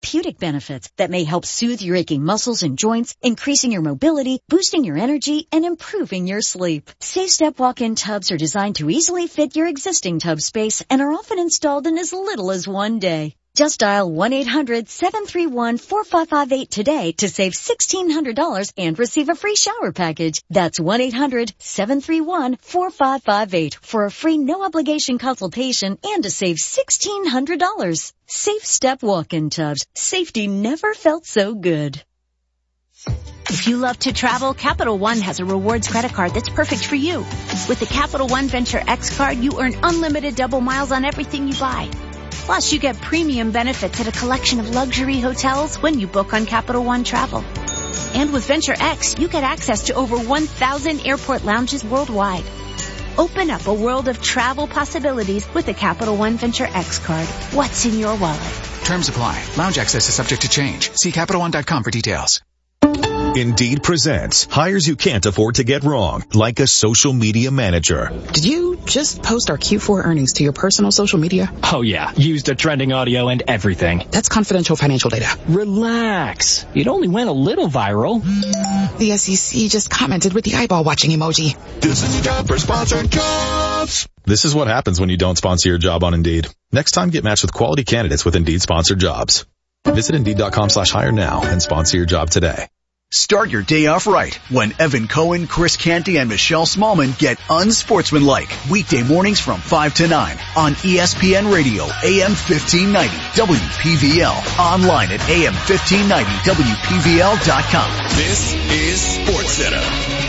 therapeutic benefits that may help soothe your aching muscles and joints, increasing your mobility, boosting your energy, and improving your sleep. SafeStep walk-in tubs are designed to easily fit your existing tub space and are often installed in as little as 1 day. Just dial 1-800-731-4558 today to save $1,600 and receive a free shower package. That's 1-800-731-4558 for a free no-obligation consultation and to save $1,600. Safe Step walk-in tubs. Safety never felt so good. If you love to travel, Capital One has a rewards credit card that's perfect for you. With the Capital One Venture X card, you earn unlimited double miles on everything you buy. Plus, you get premium benefits at a collection of luxury hotels when you book on Capital One Travel. And with Venture X, you get access to over 1,000 airport lounges worldwide. Open up a world of travel possibilities with the Capital One Venture X card. What's in your wallet? Terms apply. Lounge access is subject to change. See CapitalOne.com for details. Indeed presents hires you can't afford to get wrong, like a social media manager. Did you just post our Q4 earnings to your personal social media? Oh yeah, used the trending audio and everything. That's confidential financial data. Relax. It only went a little viral. The SEC just commented with the eyeball watching emoji. This is your job for sponsored jobs. This is what happens when you don't sponsor your job on Indeed. Next time, get matched with quality candidates with Indeed sponsored jobs. Visit Indeed.com/hire now and sponsor your job today. Start your day off right when Evan Cohen, Chris Canty, and Michelle Smallman get unsportsmanlike. Weekday mornings from 5 to 9 on ESPN Radio, AM 1590, WPVL. Online at AM1590WPVL.com. This is SportsCenter.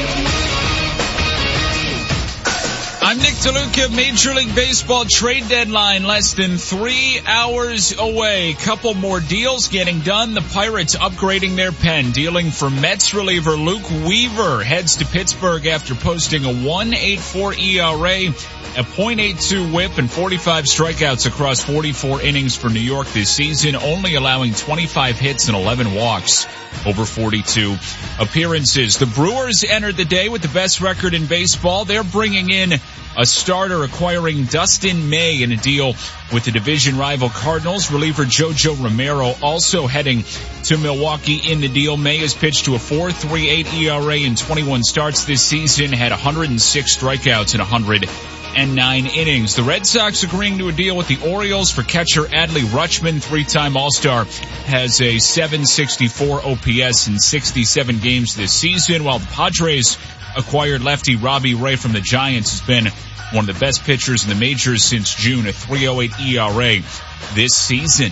I'm Nick DeLuca. Major League Baseball trade deadline less than 3 hours away. Couple more deals getting done. The Pirates upgrading their pen, dealing for Mets reliever Luke Weaver. Heads to Pittsburgh after posting a 1.84 ERA, a .82 whip, and 45 strikeouts across 44 innings for New York this season, only allowing 25 hits and 11 walks over 42 appearances. The Brewers entered the day with the best record in baseball. They're bringing in a starter, acquiring Dustin May in a deal with the division rival Cardinals. Reliever JoJo Romero also heading to Milwaukee in the deal. May has pitched to a 4.38 ERA in 21 starts this season, had 106 strikeouts in 109 innings. The Red Sox agreeing to a deal with the Orioles for catcher Adley Rutschman, three-time All-Star, has a .764 OPS in 67 games this season, while the Padres acquired lefty Robbie Ray from the Giants, has been one of the best pitchers in the majors since June, a 3.08 ERA this season.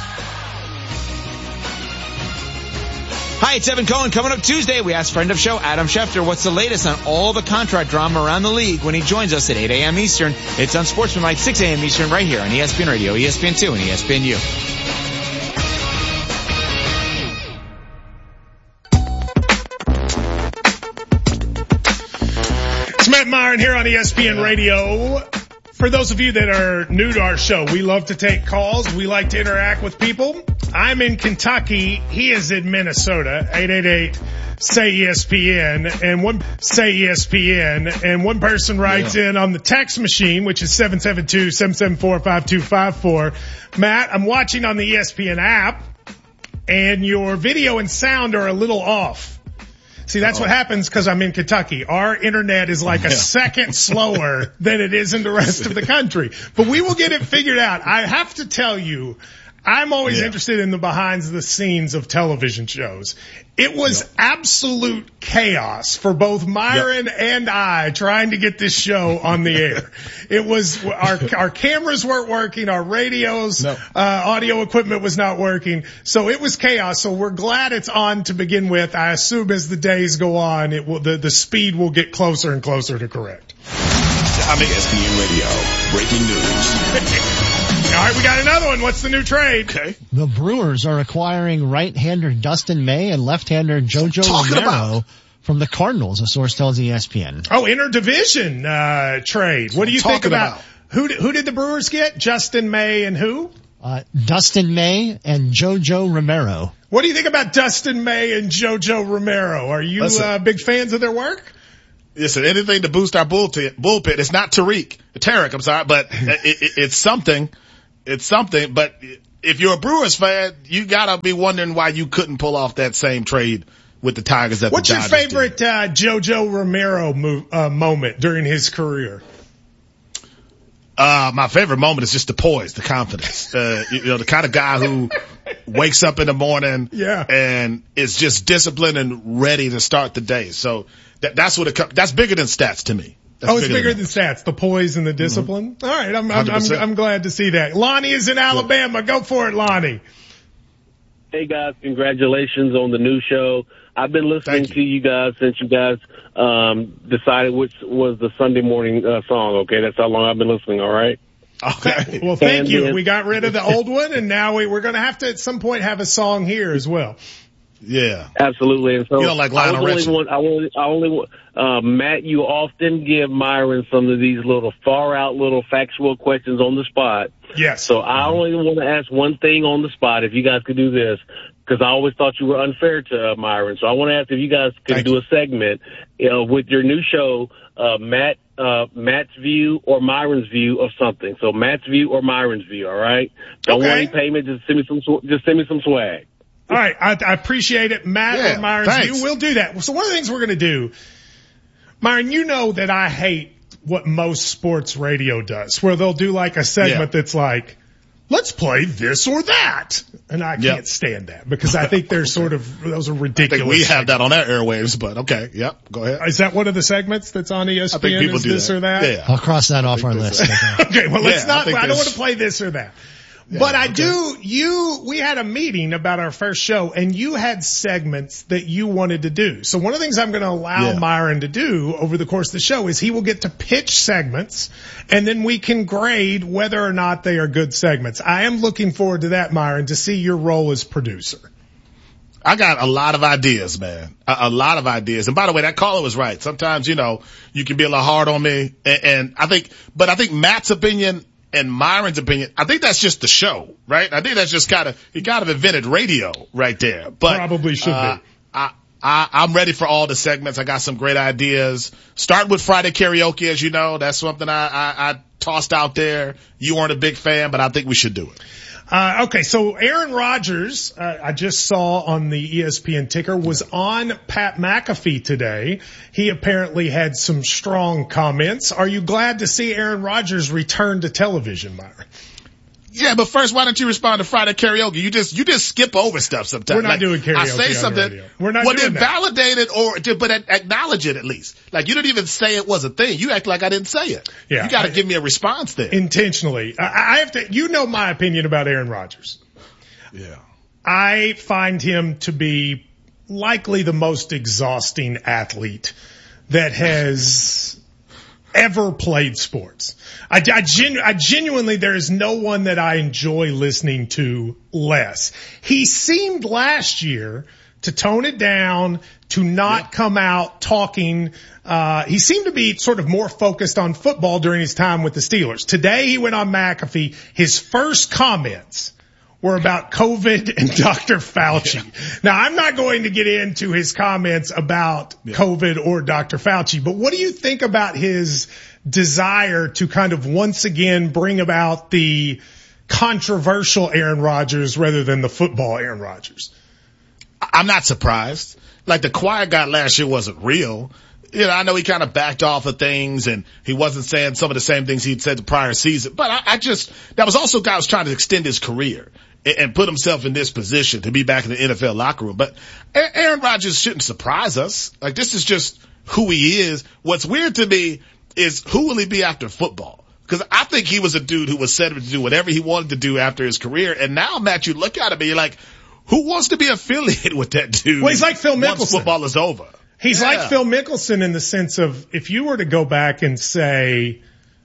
Hi, it's Evan Cohen. Coming up Tuesday, we asked friend of show Adam Schefter what's the latest on all the contract drama around the league when he joins us at 8 a.m. Eastern. It's on Sportsmanlike, 6 a.m. Eastern, right here on ESPN Radio, ESPN2, and ESPNU. It's Matt Myron here on ESPN Radio. For those of you that are new to our show, we love to take calls. We like to interact with people. I'm in Kentucky. He is in Minnesota. 888-SAY-ESPN. And one person writes in on the text machine, which is 772-774-5254. Matt, I'm watching on the ESPN app, and your video and sound are a little off. See, that's what happens because I'm in Kentucky. Our internet is like a second slower than it is in the rest of the country. But we will get it figured out. I have to tell you, I'm always interested in the behind the scenes of television shows. It was absolute chaos for both Myron and I trying to get this show on the air. It was, our cameras weren't working, our radios, audio equipment was not working. So it was chaos. So we're glad it's on to begin with. I assume as the days go on, it will, the speed will get closer and closer to correct. ESPN Radio, breaking news. All right, we got another one. What's the new trade? Okay. The Brewers are acquiring right-hander Dustin May and left-hander JoJo Romero from the Cardinals, a source tells ESPN. Oh, interdivision trade. What do you think about? Who did the Brewers get? Justin May and who? Dustin May and JoJo Romero. What do you think about Dustin May and JoJo Romero? Are you big fans of their work? Listen, anything to boost our bullpen. It's not Tarek, I'm sorry, but it's something. It's something, but if you're a Brewers fan, you gotta be wondering why you couldn't pull off that same trade with the Tigers that What's the your Dodgers favorite did. JoJo Romero moment during his career? My favorite moment is just the poise, the confidence. The kind of guy who wakes up in the morning and is just disciplined and ready to start the day. So that's that's bigger than stats to me. It's bigger than stats, the poise and the discipline. Mm-hmm. All right. I'm glad to see that. Lonnie is in Alabama. Go for it, Lonnie. Hey guys, congratulations on the new show. I've been listening to you guys since you guys decided which was the Sunday morning song. Okay, that's how long I've been listening. All right. Okay. Well, thank you. We got rid of the old one, and now we're going to have to at some point have a song here as well. Yeah, absolutely. And so you don't like Lionel Richie. Matt, you often give Myron some of these little far out little factual questions on the spot. Yes. So I only want to ask one thing on the spot. If you guys could do this, because I always thought you were unfair to Myron. So I want to ask if you guys could do a segment, with your new show, Matt's view or Myron's view of something. So Matt's view or Myron's view. All right. Don't want any payment. Just send me some swag. All right. I appreciate it. Matt or Myron's view. We'll do that. So one of the things we're going to do, Myron, you know that I hate what most sports radio does, where they'll do like a segment that's like, let's play this or that. And I can't stand that because I think those are ridiculous. I think we have that on our airwaves, but okay. Yep. Go ahead. Is that one of the segments that's on ESPN? I think people is this do or that? Yeah. I'll cross that off our list. Okay. Well, let's not, I don't want to play this or that. But we had a meeting about our first show and you had segments that you wanted to do. So one of the things I'm going to allow Myron to do over the course of the show is he will get to pitch segments and then we can grade whether or not they are good segments. I am looking forward to that, Myron, to see your role as producer. I got a lot of ideas, man. A lot of ideas. And by the way, that caller was right. Sometimes, you can be a little hard on me. And I think Matt's opinion and Myron's opinion, I think that's just the show, right? I think that's just he kind of invented radio right there. But probably should be. I'm ready for all the segments. I got some great ideas. Start with Friday karaoke, as you know. That's something I tossed out there. You weren't a big fan, but I think we should do it. Okay, so Aaron Rodgers, I just saw on the ESPN ticker, was on Pat McAfee today. He apparently had some strong comments. Are you glad to see Aaron Rodgers return to television, Myron? Yeah, but first, why don't you respond to Friday karaoke? You just skip over stuff sometimes. We're not doing karaoke. I say something. We're not doing that. Validate it but acknowledge it at least. Like you didn't even say it was a thing. You act like I didn't say it. Yeah. You got to give me a response there. Intentionally. I have to, my opinion about Aaron Rodgers. Yeah. I find him to be likely the most exhausting athlete that has ever played sports. I genuinely, there is no one that I enjoy listening to less. He seemed last year to tone it down, to not come out talking. He seemed to be sort of more focused on football during his time with the Steelers. Today he went on McAfee. His first comments were about COVID and Dr. Fauci. Yeah. Now, I'm not going to get into his comments about COVID or Dr. Fauci, but what do you think about his desire to kind of once again bring about the controversial Aaron Rodgers rather than the football Aaron Rodgers? I'm not surprised. Like the quiet guy last year wasn't real. I know he kind of backed off of things and he wasn't saying some of the same things he'd said the prior season. But that was also a guy who was trying to extend his career and put himself in this position to be back in the NFL locker room. But Aaron Rodgers shouldn't surprise us. Like this is just who he is. What's weird to me is who will he be after football? Because I think he was a dude who was set up to do whatever he wanted to do after his career. And now, Matt, you look at him and you're like, who wants to be affiliated with that dude? Well, he's like Phil Mickelson. Once football is over. He's like Phil Mickelson in the sense of if you were to go back and say,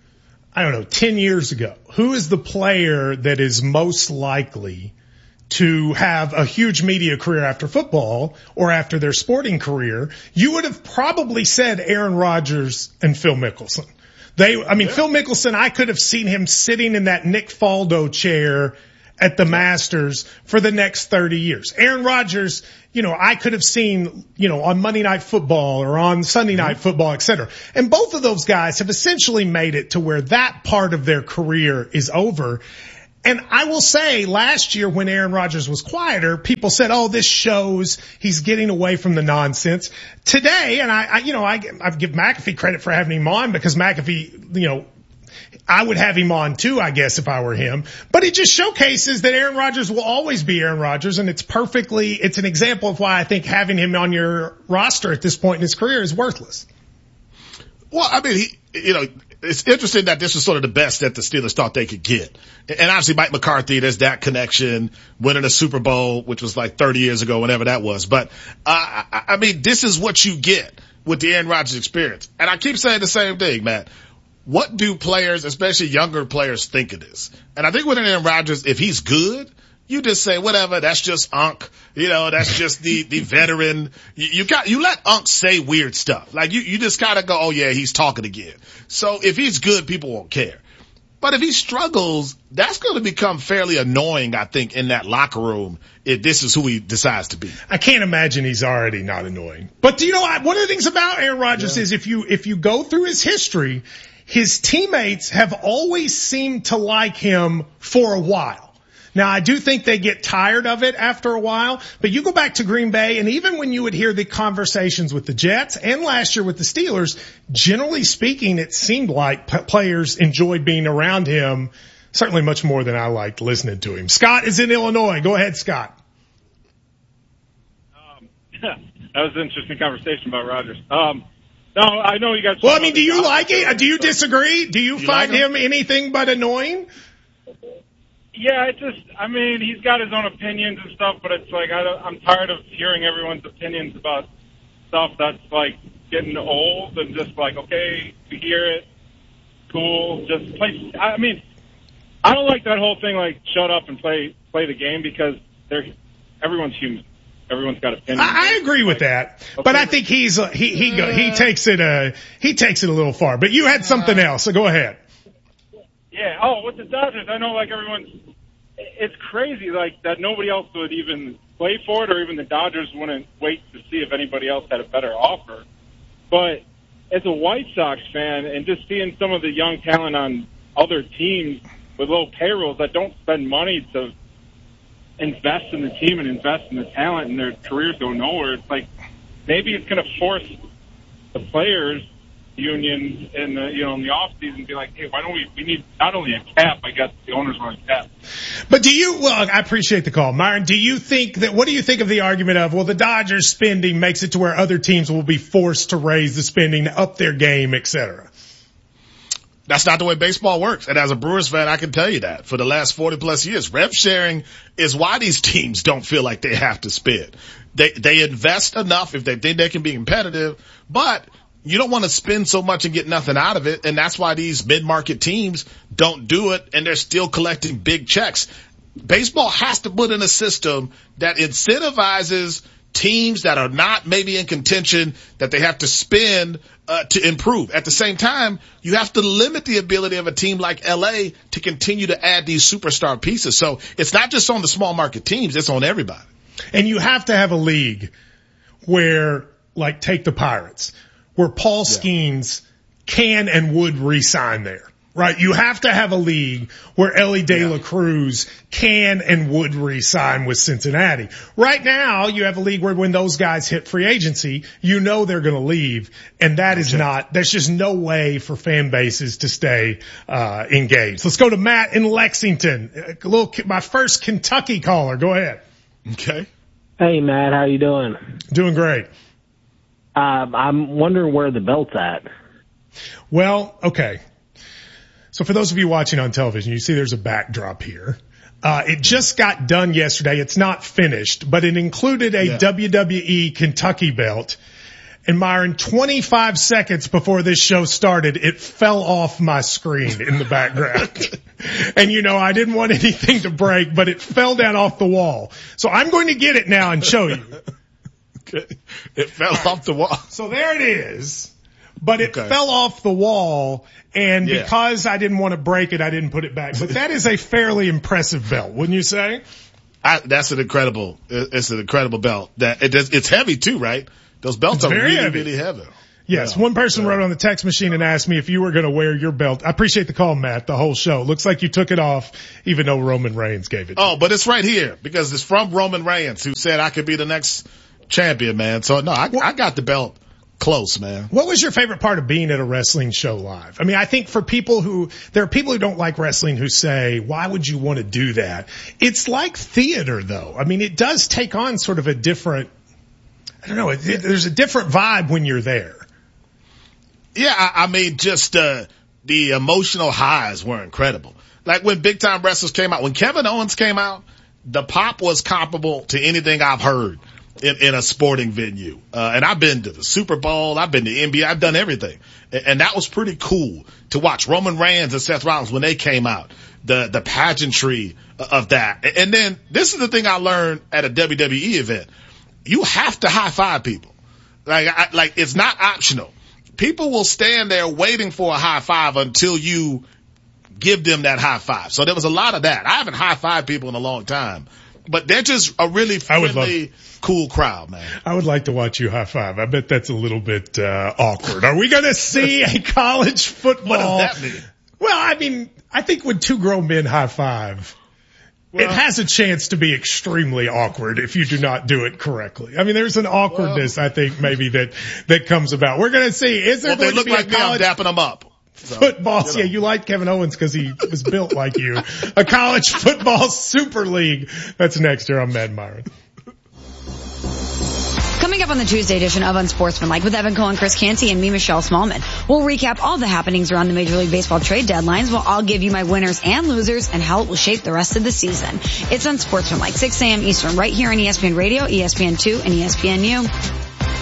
10 years ago, who is the player that is most likely to have a huge media career after football or after their sporting career? You would have probably said Aaron Rodgers and Phil Mickelson. Phil Mickelson, I could have seen him sitting in that Nick Faldo chair at the Masters for the next 30 years. Aaron Rodgers, I could have seen, on Monday Night Football or on Sunday Night Football, et cetera. And both of those guys have essentially made it to where that part of their career is over. And I will say last year when Aaron Rodgers was quieter, people said, oh, this shows he's getting away from the nonsense. Today, and I give McAfee credit for having him on because McAfee, I would have him on too, I guess, if I were him. But it just showcases that Aaron Rodgers will always be Aaron Rodgers, and it's an example of why I think having him on your roster at this point in his career is worthless. Well, I mean, it's interesting that this was sort of the best that the Steelers thought they could get. And obviously Mike McCarthy, there's that connection, winning a Super Bowl, which was like 30 years ago, whenever that was. But, I mean, this is what you get with the Aaron Rodgers experience. And I keep saying the same thing, Matt. What do players, especially younger players, think of this? And I think with Aaron Rodgers, if he's good, you just say, whatever, that's just Unc. That's just the veteran. You let Unc say weird stuff. Like you just kind of go, oh yeah, he's talking again. So if he's good, people won't care. But if he struggles, that's going to become fairly annoying, I think, in that locker room if this is who he decides to be. I can't imagine he's already not annoying. But do you know what? One of the things about Aaron Rodgers is if you go through his history, his teammates have always seemed to like him for a while. Now, I do think they get tired of it after a while, but you go back to Green Bay, and even when you would hear the conversations with the Jets and last year with the Steelers, generally speaking, it seemed like players enjoyed being around him, certainly much more than I liked listening to him. Scott is in Illinois. Go ahead, Scott. That was an interesting conversation about Rodgers. No, I know you guys. Well, I mean, do you like it? Do you disagree? Do you find him anything but annoying? Yeah, he's got his own opinions and stuff, but it's like I'm tired of hearing everyone's opinions about stuff that's like getting old and just like, okay, we hear it, cool, just play. I mean, I don't like that whole thing like shut up and play the game because everyone's human. Everyone's got opinions. I agree with that, but I think he takes it a little far. But you had something else, so go ahead. Yeah. Oh, with the Dodgers, I know like it's crazy like that nobody else would even play for it, or even the Dodgers wouldn't wait to see if anybody else had a better offer. But as a White Sox fan, and just seeing some of the young talent on other teams with low payrolls that don't spend money to invest in the team and invest in the talent, and their careers go nowhere. It's like maybe it's going to force the players unions in the in the off season be like, hey, why don't we need not only a cap, I guess the owners want a cap. But I appreciate the call, Myron. What do you think of the argument of, well, the Dodgers spending makes it to where other teams will be forced to raise the spending, up their game, etc.? That's not the way baseball works. And as a Brewers fan, I can tell you that for the last 40 plus years, rev sharing is why these teams don't feel like they have to spend. They invest enough if they think they can be competitive, but you don't want to spend so much and get nothing out of it. And that's why these mid-market teams don't do it, and they're still collecting big checks. Baseball has to put in a system that incentivizes teams that are not maybe in contention, that they have to spend to improve. At the same time, you have to limit the ability of a team like LA to continue to add these superstar pieces. So it's not just on the small market teams, it's on everybody. And you have to have a league where, like, take the Pirates, where Paul Skeens can and would re-sign there. Right? You have to have a league where Ellie De La Cruz can and would re-sign with Cincinnati. Right now, you have a league where when those guys hit free agency, you know they're going to leave, and there's just no way for fan bases to stay engaged. Let's go to Matt in Lexington. My first Kentucky caller. Go ahead. Okay. Hey, Matt, how you doing? Doing great. I'm wondering where the belt's at. Well, okay. So for those of you watching on television, you see there's a backdrop here. It just got done yesterday. It's not finished, but it included a WWE Kentucky belt. And Myron, 25 seconds before this show started, it fell off my screen in the background. And I didn't want anything to break, but it fell down off the wall. So I'm going to get it now and show you. Okay. It fell off the wall. So there it is. But it fell off the wall, and because I didn't want to break it, I didn't put it back. But that is a fairly impressive belt, wouldn't you say? It's an incredible belt. It's heavy too, right? Those belts are really, really heavy. Yes, one person wrote on the text machine and asked me if you were going to wear your belt. I appreciate the call, Matt, the whole show. Looks like you took it off, even though Roman Reigns gave it to you. But it's right here because it's from Roman Reigns, who said I could be the next champion, man. So, no, I got the belt close, man. What was your favorite part of being at a wrestling show live? I mean, I think for there are people who don't like wrestling who say, why would you want to do that? It's like theater, though. I mean, it does take on sort of a different, I don't know, there's a different vibe when you're there. Yeah, I mean, just the emotional highs were incredible. Like when big time wrestlers came out, when Kevin Owens came out, the pop was comparable to anything I've heard in a sporting venue. And I've been to the Super Bowl, I've been to NBA, I've done everything. And that was pretty cool to watch. Roman Reigns and Seth Rollins, when they came out, the pageantry of that. And then this is the thing I learned at a WWE event. You have to high five people. Like it's not optional. People will stand there waiting for a high five until you give them that high five. So there was a lot of that. I haven't high fived people in a long time, but they're just a really friendly, cool crowd, man. I would like to watch you high five. I bet that's a little bit awkward. Are we going to see a college football? What does that mean? Well, I mean, I think when two grown men high five, it has a chance to be extremely awkward if you do not do it correctly. I mean, there's an awkwardness, I think, maybe that comes about. We're going to see. Is there going to be like a college me, I'm dapping them up. So, football? Yeah, you like Kevin Owens because he was built like you. A college football super league. That's next year. I'm Matt Myron. Coming up on the Tuesday edition of Unsportsmanlike with Evan Cohen, Chris Canty, and me, Michelle Smallman. We'll recap all the happenings around the Major League Baseball trade deadlines. I'll give you my winners and losers and how it will shape the rest of the season. It's Unsportsmanlike, 6 a.m. Eastern, right here on ESPN Radio, ESPN2, and ESPNU.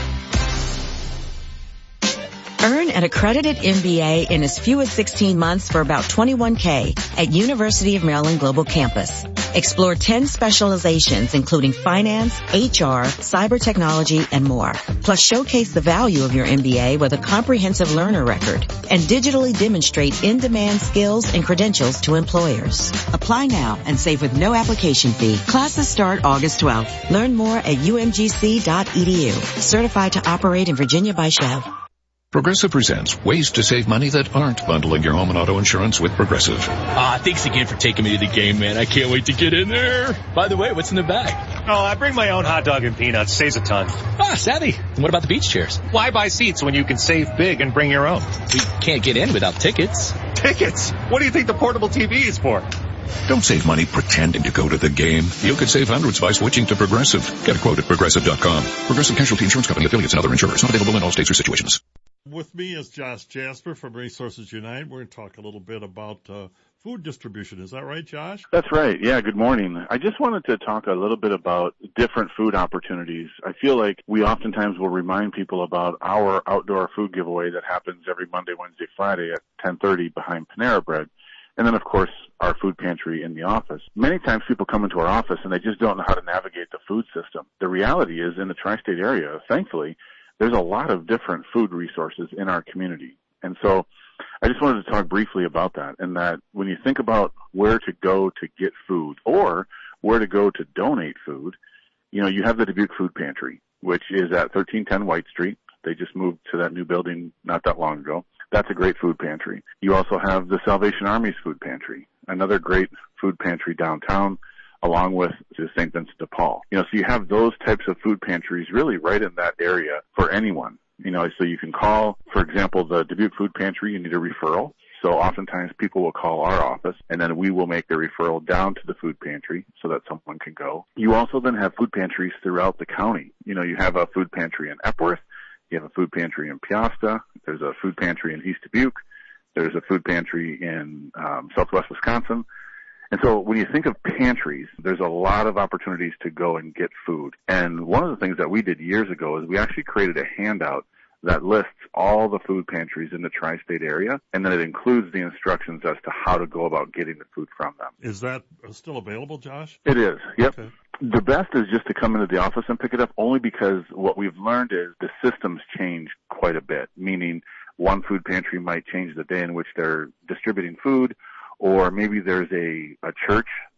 Earn an accredited MBA in as few as 16 months for about $21K at University of Maryland Global Campus. Explore 10 specializations including finance, HR, cyber technology, and more. Plus showcase the value of your MBA with a comprehensive learner record and digitally demonstrate in-demand skills and credentials to employers. Apply now and save with no application fee. Classes start August 12th. Learn more at umgc.edu. Certified to operate in Virginia by Chev. Progressive presents ways to save money that aren't bundling your home and auto insurance with Progressive. Thanks again for taking me to the game, man. I can't wait to get in there. By the way, what's in the bag? Oh, I bring my own hot dog and peanuts. Saves a ton. Savvy. And what about the beach chairs? Why buy seats when you can save big and bring your own? We can't get in without tickets. Tickets? What do you think the portable TV is for? Don't save money pretending to go to the game. You could save hundreds by switching to Progressive. Get a quote at Progressive.com. Progressive Casualty Insurance Company, affiliates, and other insurers. Not available in all states or situations. With me is Josh Jasper from Resources Unite. We're going to talk a little bit about food distribution. Is that right, Josh? That's right. Yeah, good morning. I just wanted to talk a little bit about different food opportunities. I feel like we oftentimes will remind people about our outdoor food giveaway that happens every Monday, Wednesday, Friday at 10:30 behind Panera Bread. And then, of course, our food pantry in the office. Many times people come into our office and they just don't know how to navigate the food system. The reality is in the tri-state area, thankfully, there's a lot of different food resources in our community. And so I just wanted to talk briefly about that, and that when you think about where to go to get food or where to go to donate food, you know, you have the Dubuque Food Pantry, which is at 1310 White Street. They just moved to that new building not that long ago. That's a great food pantry. You also have the Salvation Army's Food Pantry, another great food pantry downtown, along with St. Vincent de Paul. You know, so you have those types of food pantries really right in that area for anyone. You know, so you can call, for example, the Dubuque Food Pantry, you need a referral. So oftentimes people will call our office and then we will make the referral down to the food pantry so that someone can go. You also then have food pantries throughout the county. You know, you have a food pantry in Epworth. You have a food pantry in Piasta. There's a food pantry in East Dubuque. There's a food pantry in Southwest Wisconsin. And so when you think of pantries, there's a lot of opportunities to go and get food. And one of the things that we did years ago is we actually created a handout that lists all the food pantries in the tri-state area, and then it includes the instructions as to how to go about getting the food from them. Is that still available, Josh? It is, yep. Okay. The best is just to come into the office and pick it up, only because what we've learned is the systems change quite a bit, meaning one food pantry might change the day in which they're distributing food, or maybe there's a church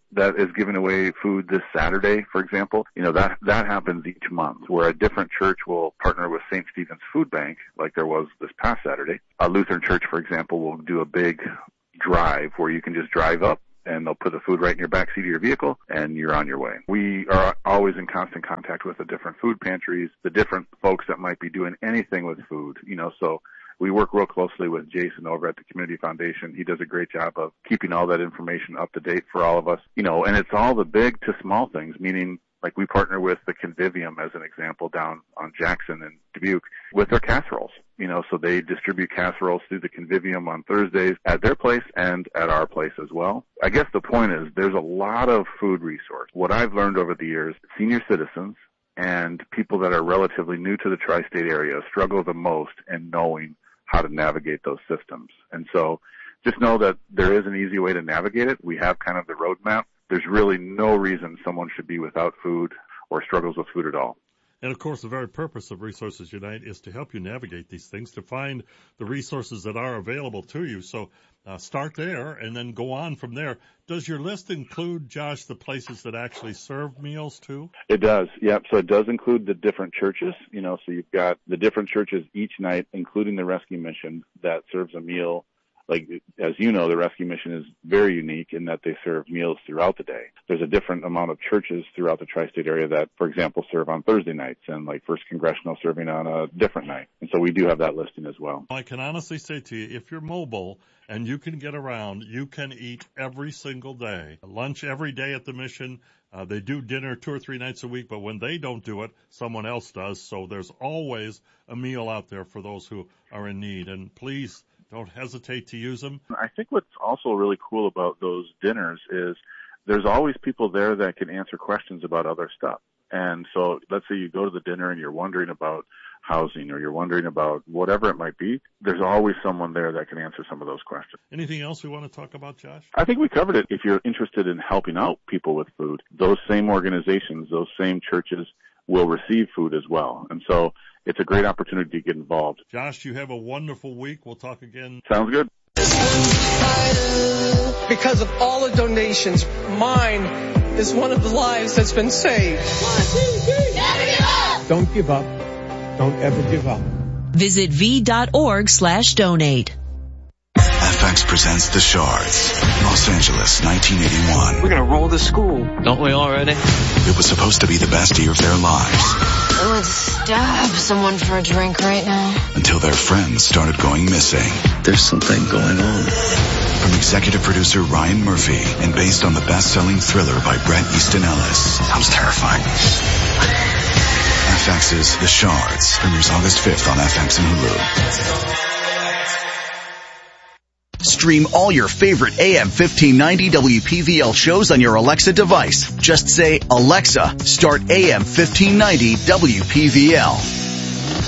that is giving away food this Saturday, for example, that happens each month, where a different church will partner with St. Stephen's Food Bank, like there was this past Saturday. A Lutheran church, for example, will do a big drive where you can just drive up and they'll put the food right in your backseat of your vehicle and you're on your way. We are always in constant contact with the different food pantries, the different folks that might be doing anything with food, so we work real closely with Jason over at the Community Foundation. He does a great job of keeping all that information up to date for all of us, and it's all the big to small things, meaning like we partner with the Convivium as an example down on Jackson and Dubuque with their casseroles, so they distribute casseroles through the Convivium on Thursdays at their place and at our place as well. I guess the point is there's a lot of food resource. What I've learned over the years, senior citizens and people that are relatively new to the tri-state area struggle the most in knowing how to navigate those systems. And so just know that there is an easy way to navigate it. We have kind of the roadmap. There's really no reason someone should be without food or struggles with food at all. And, of course, the very purpose of Resources Unite is to help you navigate these things, to find the resources that are available to you. So start there and then go on from there. Does your list include, Josh, the places that actually serve meals too? It does, yep. So it does include the different churches, so you've got the different churches each night, including the Rescue Mission, that serves a meal. Like, as you know, the Rescue Mission is very unique in that they serve meals throughout the day. There's a different amount of churches throughout the tri-state area that, for example, serve on Thursday nights, and like First Congressional serving on a different night. And so we do have that listing as well. I can honestly say to you, if you're mobile and you can get around, you can eat every single day. Lunch every day at the Mission. They do dinner 2 or 3 nights a week, but when they don't do it, someone else does. So there's always a meal out there for those who are in need. And please, don't hesitate to use them. I think what's also really cool about those dinners is there's always people there that can answer questions about other stuff. And so let's say you go to the dinner and you're wondering about housing or you're wondering about whatever it might be. There's always someone there that can answer some of those questions. Anything else we want to talk about, Josh? I think we covered it. If you're interested in helping out people with food, those same organizations, those same churches will receive food as well. And so it's a great opportunity to get involved. Josh, you have a wonderful week. We'll talk again. Sounds good. Because of all the donations, mine is one of the lives that's been saved. 1, 2, 3. Never give up. Don't give up. Don't ever give up. Visit v.org/donate. FX presents The Shards, Los Angeles, 1981. We're going to roll the school. Don't we already? It was supposed to be the best year of their lives. I would stab someone for a drink right now. Until their friends started going missing. There's something going on. From executive producer Ryan Murphy and based on the best-selling thriller by Bret Easton Ellis. Sounds terrifying. FX's The Shards premieres August 5th on FX and Hulu. Stream all your favorite AM 1590 WPVL shows on your Alexa device. Just say, Alexa, start AM 1590 WPVL.